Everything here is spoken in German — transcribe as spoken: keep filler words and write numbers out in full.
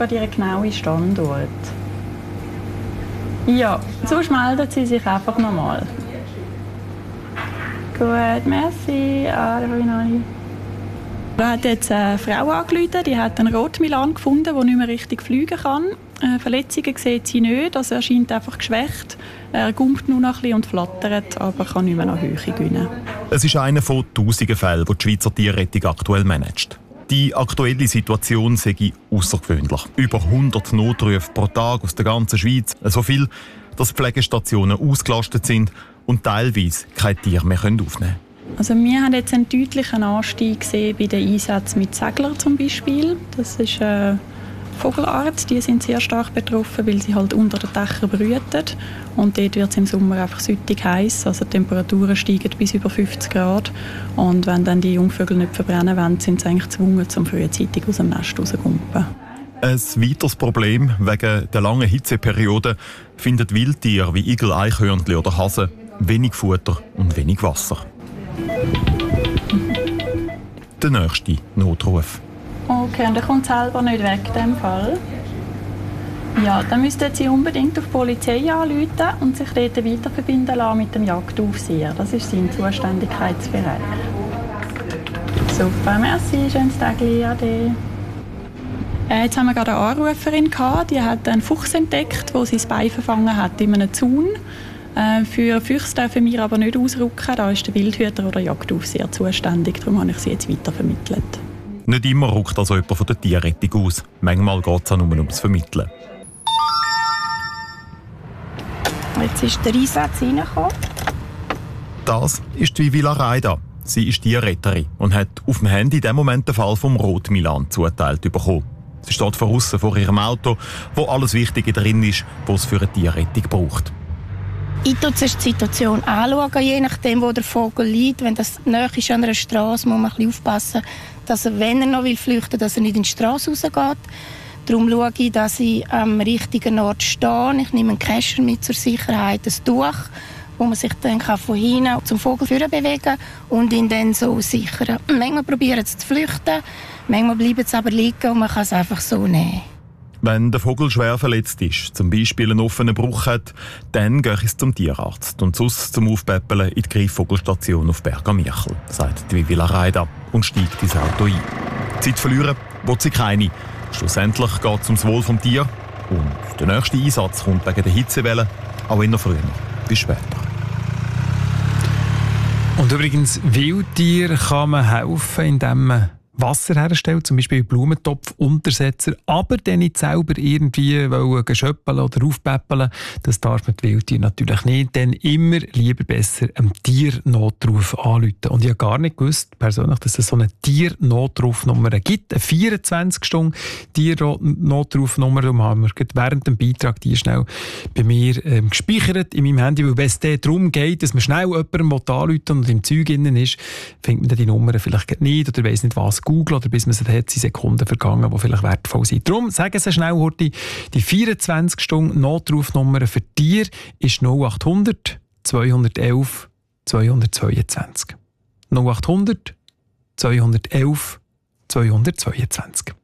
gerade Ihren genauen Standort. Ja, sonst melden Sie sich einfach nochmal. Gut, merci. Ah, da habe ich noch nicht. Da hat jetzt eine Frau angerufen, die hat einen Rotmilan gefunden, der nicht mehr richtig fliegen kann. Äh, Verletzungen sieht sie nicht, also er scheint einfach geschwächt. Er gumpt nur noch ein bisschen und flattert, aber kann nicht mehr nach Höhe gewinnen. Es ist einer von tausenden Fällen, die die Schweizer Tierrettung aktuell managt. Die aktuelle Situation sei außergewöhnlich. Über hundert Notrufe pro Tag aus der ganzen Schweiz. So viel, dass Pflegestationen ausgelastet sind und teilweise keine Tiere mehr aufnehmen können. Also wir haben jetzt einen deutlichen Anstieg gesehen bei den Einsätzen mit Seglern zum Beispiel. Das ist eine Vogelart, die sind sehr stark betroffen, weil sie halt unter den Dächern brüten. Und dort wird es im Sommer einfach süttig heiß, also die Temperaturen steigen bis über fünfzig Grad. Und wenn dann die Jungvögel nicht verbrennen wollen, sind sie eigentlich gezwungen, zum frühzeitig aus dem Nest rauszukumpen. Ein weiteres Problem wegen der langen Hitzeperiode finden Wildtiere wie Igel, Eichhörnchen oder Hasen wenig Futter und wenig Wasser. Der nächste Notruf. Okay, und er kommt selber nicht weg in diesem Fall. Ja, dann müssten Sie unbedingt auf die Polizei anrufen und sich dort weiterverbinden lassen mit dem Jagdaufseher. Das ist sein Zuständigkeitsbereich. Super, merci, schönes Tag, Ade. Äh, jetzt haben wir gerade eine Anruferin gehabt, die hat einen Fuchs entdeckt, der sein Bein verfangen hat in einem Zaun. Äh, für Füchse dürfen wir aber nicht ausrücken, da ist der Wildhüter oder der Jagdaufseher zuständig, darum habe ich sie jetzt weitervermittelt. Nicht immer rückt also jemand von der Tierrettung aus. Manchmal geht es auch nur ums Vermitteln. Jetzt ist der Einsatz reingekommen. Das ist die Vivila Raida. Sie ist Tierretterin und hat auf dem Handy in dem Moment den Fall vom Rotmilan zugeteilt bekommen. Sie steht von aussen vor ihrem Auto, wo alles Wichtige drin ist, was es für eine Tierrettung braucht. Ich schaue zuerst die Situation anschauen, je nachdem, wo der Vogel liegt. Wenn das nahe ist an einer Straße, muss man ein bisschen aufpassen, dass er, wenn er noch flüchten will, dass er nicht in die Straße rausgeht. Darum schaue ich, dass ich am richtigen Ort stehe. Ich nehme einen Kescher mit zur Sicherheit, ein Tuch, wo man sich dann von hinten zum Vogel bewegen kann und ihn dann so sichern. Manchmal probieren sie zu flüchten, manchmal bleiben sie aber liegen und man kann es einfach so nehmen. Wenn der Vogel schwer verletzt ist, zum Beispiel einen offenen Bruch hat, dann gehe ich zum Tierarzt und sonst zum Aufpäppeln in die Greifvogelstation auf Bergamirchel, sagt die Vivila Raida und steigt ins Auto ein. Zeit verlieren will sie keine. Schlussendlich geht es ums Wohl des Tiers und der nächste Einsatz kommt wegen der Hitzewelle, auch immer früher, bis später. Und übrigens, Wildtier kann man helfen, indem man Wasser herstellt, zum Beispiel Blumentopfuntersetzer, aber dann nicht selber irgendwie schöppeln oder aufpäppeln. Das darf man die Wildtiere natürlich nicht. Dann immer lieber besser einem Tiernotruf anrufen. Und ich habe gar nicht gewusst, persönlich, dass es so eine Tiernotrufnummer gibt. Eine vierundzwanzig Stunden Tiernotrufnummer. Darum haben wir während dem Beitrag die schnell bei mir ähm, gespeichert in meinem Handy. Weil wenn es darum geht, dass man schnell jemandem anrufen und im Zeug innen ist, findet man dann die Nummer vielleicht nicht oder weiss nicht was googeln oder bis man sie hat, sind Sekunden vergangen, die vielleicht wertvoll sind. Darum sagen Sie schnell, Horti, die vierundzwanzig Stunden Notrufnummer für Tiere ist null acht hundert zweihundertelf zweihundertzweiundzwanzig. null acht hundert zweihundertelf zweihundertzweiundzwanzig.